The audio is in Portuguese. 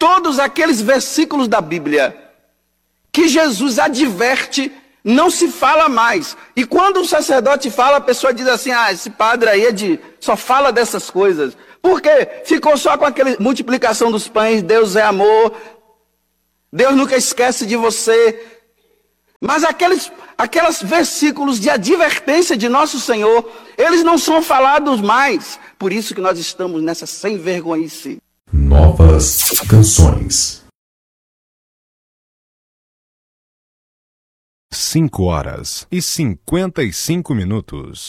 todos aqueles versículos da Bíblia que Jesus adverte, não se fala mais. E quando o sacerdote fala, a pessoa diz assim, esse padre aí só fala dessas coisas. Por quê? Ficou só com aquela multiplicação dos pães, Deus é amor, Deus nunca esquece de você. Mas aqueles versículos de advertência de nosso Senhor, eles não são falados mais. Por isso que nós estamos nessa sem vergonhice. Novas canções. 5 horas e 55 minutos.